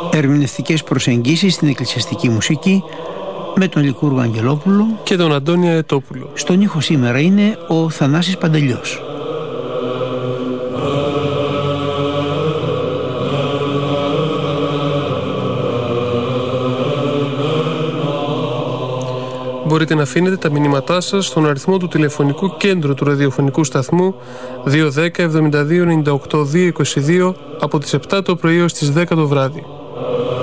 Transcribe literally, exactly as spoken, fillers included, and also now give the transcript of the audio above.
ερμηνευτικές προσεγγίσεις στην εκκλησιαστική μουσική με τον Λικούργο Αγγελόπουλο και τον Αντώνη Αετόπουλο. Στον ήχο σήμερα είναι ο Θανάσης Παντελιός. Μπορείτε να αφήνετε τα μηνύματά σας στον αριθμό του τηλεφωνικού κέντρου του ραδιοφωνικού σταθμού δύο ένα μηδέν εβδομήντα δύο ενενήντα οκτώ διακόσια είκοσι δύο από τις επτά το πρωί έως τις δέκα το βράδυ.